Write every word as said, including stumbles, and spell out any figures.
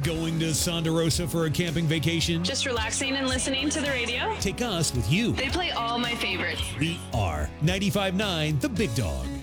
Going to Santa Rosa for a camping vacation? Just relaxing and listening to the radio? Take us with you. They play all my favorites. We are ninety-five point nine The Big Dog.